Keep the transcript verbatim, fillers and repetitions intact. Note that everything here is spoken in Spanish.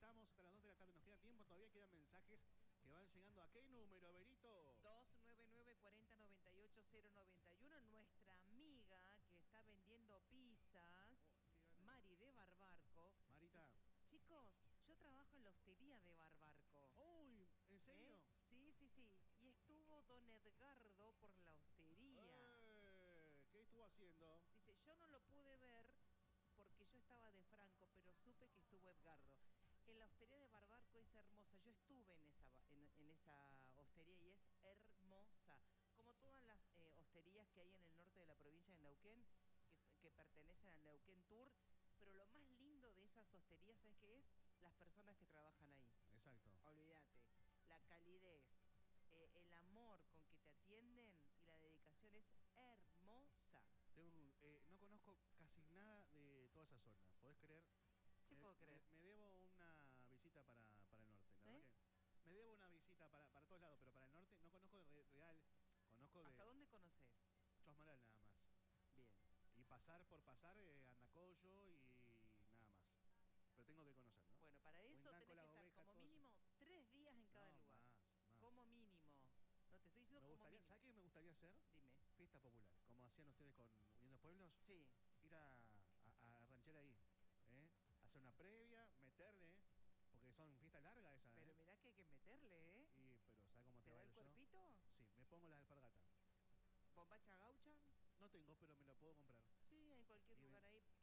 estamos hasta las dos de la tarde. Nos queda tiempo, todavía quedan mensajes que van llegando. ¿A qué número, Berito? dos nueve nueve, cuatro cero nueve ocho, cero nueve uno. Nuestra amiga que está vendiendo pizzas, oh, Mari de Barbarco. Marita. Chicos, yo trabajo en la hostería de Barbarco. Uy, ¿en serio? ¿Eh? Sí, sí, sí. Y estuvo don Edgardo por la hostería. Eh, ¿Qué estuvo haciendo? Dice, yo no lo pude ver porque yo estaba de Franco, pero supe que estuvo Edgardo. En la hostería de Barbarco es hermosa. Yo estuve en esa, en, en esa hostería y es hermosa. Como todas las eh, hosterías que hay en el norte de la provincia de Neuquén, que, que pertenecen al Neuquén Tour. Pero lo más lindo de esas hosterías, ¿sabes qué es? Las personas que trabajan ahí. Exacto. Olvídate. La calidez, eh, el amor con que te atienden y la dedicación es hermosa. Tengo un, eh, no conozco casi nada de toda esa zona. ¿Podés creer? Sí, me, puedo creer. Me, me debo una visita para, para el norte. La ¿Eh? verdad que me debo una visita para, para todos lados, pero para el norte no conozco de real. Conozco de... ¿Hasta dónde conoces? Chosmalal nada más. Bien. Y pasar por pasar eh, Andacollo y nada más. Pero tengo que conocer, ¿no? Bueno, para eso tenés que estar ovejas, como mínimo eso. tres días en cada no, lugar. Más, más. Como mínimo. No te estoy diciendo me como gustaría, mínimo. ¿Sabes qué me gustaría hacer? Dime. Fiesta popular, como hacían ustedes con Uniendo Pueblos. Sí. Ir a, a, a ranchar ahí, ¿eh? Hacer una previa, meterle, porque son fiestas largas esas. Pero ¿eh? mirá que hay que meterle, ¿eh? Y, pero ¿sabes cómo te, ¿Te va da el cuerpito? Yo? Sí, me pongo las alpargatas. ¿Bombacha gaucha? No tengo, pero me lo puedo comprar. Sí, en cualquier y lugar ven, ahí.